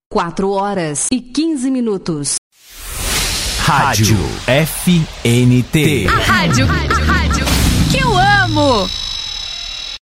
4h15. Rádio FNT. A rádio que eu amo.